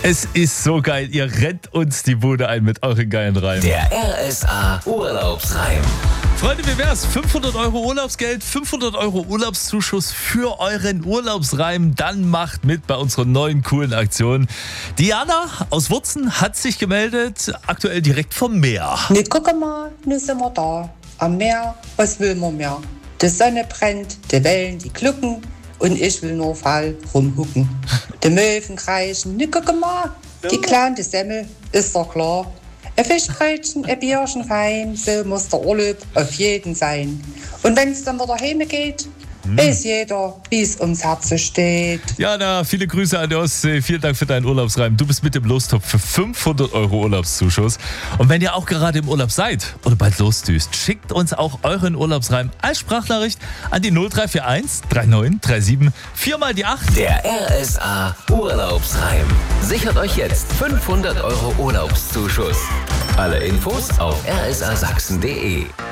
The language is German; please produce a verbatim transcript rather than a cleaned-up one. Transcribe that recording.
Es ist so geil, ihr rennt uns die Bude ein mit euren geilen Reimen. Der R S A Urlaubsreim. Freunde, wie wär's? fünfhundert Euro Urlaubsgeld, fünfhundert Euro Urlaubszuschuss für euren Urlaubsreim. Dann macht mit bei unserer neuen coolen Aktion. Diana aus Wurzen hat sich gemeldet, aktuell direkt vom Meer. Ne, guck mal, nun sind wir da. Am Meer, was will man mehr? Die Sonne brennt, die Wellen, die glucken und ich will nur faul rumhucken. Die Möwen kreischen, ne, guck mal, die kleine Semmel, ist doch klar. Ein Fischbrötchen, ein Bierchen fein, so muss der Urlaub auf jeden sein. Und wenn's dann wieder heim geht, hm. weiß jeder, wie's ums Herz steht. Jana, viele Grüße an die Ostsee. Vielen Dank für deinen Urlaubsreim. Du bist mit im Lostopf für fünfhundert Euro Urlaubszuschuss. Und wenn ihr auch gerade im Urlaub seid oder bald losdüst, schickt uns auch euren Urlaubsreim als Sprachnachricht an die null drei vier eins drei neun drei sieben vier mal die acht. Der R S A Urlaubsreim. Sichert euch jetzt fünfhundert Euro Urlaubszuschuss. Alle Infos auf r s a sachsen punkt d e.